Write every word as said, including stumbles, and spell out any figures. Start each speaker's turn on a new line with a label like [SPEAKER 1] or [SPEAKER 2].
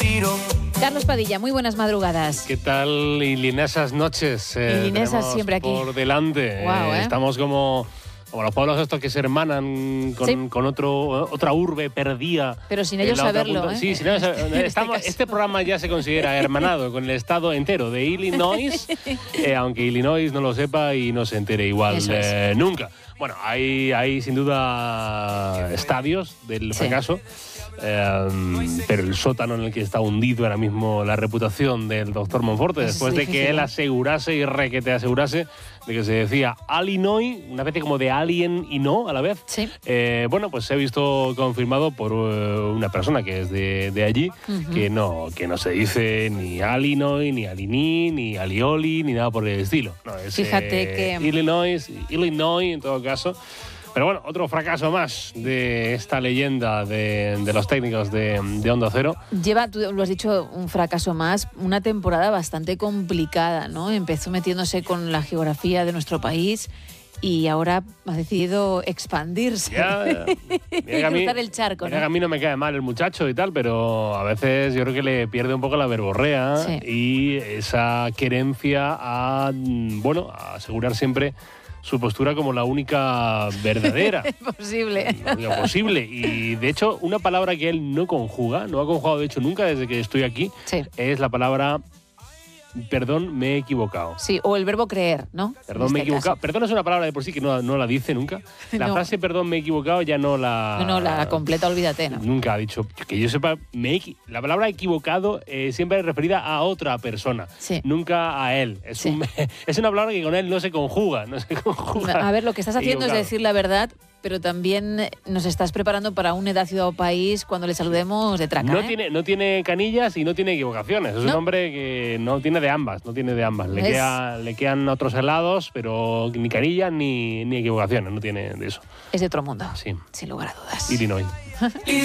[SPEAKER 1] tiro.
[SPEAKER 2] Carlos Padilla, muy buenas madrugadas.
[SPEAKER 3] ¿Qué tal? Y linesas noches.
[SPEAKER 2] Eh, y linesas siempre aquí.
[SPEAKER 3] Por delante.
[SPEAKER 2] Wow, ¿eh?
[SPEAKER 3] Estamos como, como los pueblos estos que se hermanan con,
[SPEAKER 2] sí.
[SPEAKER 3] con otro, otra urbe perdida.
[SPEAKER 2] Pero sin ellos saberlo, ¿eh?
[SPEAKER 3] Sí, sin ellos saberlo. Estamos, este, este programa ya se considera hermanado con el estado entero de Illinois, eh, aunque Illinois no lo sepa y no se entere igual
[SPEAKER 2] es.
[SPEAKER 3] eh, nunca. Bueno, hay, hay sin duda estadios del fracaso. Sí. Eh, pero el sótano en el que está hundido ahora mismo la reputación del doctor Monforte, después de que él asegurase y requete asegurase de que se decía Illinois, una especie como de alien y no a la vez.
[SPEAKER 2] Sí.
[SPEAKER 3] Eh, bueno, pues se ha visto confirmado por uh, una persona que es de, de allí, uh-huh. que no que no se dice ni Illinois, ni Alini, ni Alioli, ni nada por el estilo. No, es,
[SPEAKER 2] Fíjate
[SPEAKER 3] eh,
[SPEAKER 2] que...
[SPEAKER 3] Illinois, Illinois en todo caso. Pero bueno, otro fracaso más de esta leyenda de, de los técnicos de, de Onda Cero.
[SPEAKER 2] Lleva, tú lo has dicho, un fracaso más, una temporada bastante complicada, ¿no? Empezó metiéndose con la geografía de nuestro país y ahora ha decidido expandirse.
[SPEAKER 3] Ya, ya.
[SPEAKER 2] Y cruzar el charco,
[SPEAKER 3] mira
[SPEAKER 2] ¿no?
[SPEAKER 3] Que a mí no me cae mal el muchacho y tal, pero a veces yo creo que le pierde un poco la verborrea, sí. y esa querencia a, bueno, a asegurar siempre su postura como la única verdadera.
[SPEAKER 2] Posible.
[SPEAKER 3] La única posible. Y de hecho, una palabra que él no conjuga, no ha conjugado de hecho nunca desde que estoy aquí,
[SPEAKER 2] sí.
[SPEAKER 3] es la palabra perdón, me he equivocado.
[SPEAKER 2] Sí, o el verbo creer, ¿no?
[SPEAKER 3] Perdón,
[SPEAKER 2] este
[SPEAKER 3] me he equivocado.
[SPEAKER 2] Caso.
[SPEAKER 3] Perdón es una palabra de por sí que no, no la dice nunca. La
[SPEAKER 2] no.
[SPEAKER 3] frase perdón, me he equivocado ya no la...
[SPEAKER 2] No, no, la completa, olvídate, ¿no?
[SPEAKER 3] Nunca ha dicho. Que yo sepa, me he, la palabra equivocado eh, siempre es referida a otra persona.
[SPEAKER 2] Sí.
[SPEAKER 3] Nunca a él. Es, sí. un, es una palabra que con él no se conjuga. No se conjuga.
[SPEAKER 2] A ver, lo que estás haciendo equivocado. Es decir la verdad, pero también nos estás preparando para un edad, ciudad o país cuando le saludemos de traca.
[SPEAKER 3] No,
[SPEAKER 2] ¿eh?
[SPEAKER 3] tiene, no tiene canillas y no tiene equivocaciones. Es ¿No? un hombre que no tiene de ambas. No tiene de ambas. Le, queda, le quedan otros helados, pero ni canillas ni, ni equivocaciones. No tiene de eso.
[SPEAKER 2] Es de otro mundo.
[SPEAKER 3] Sí.
[SPEAKER 2] Sin lugar a dudas.
[SPEAKER 3] Illinois.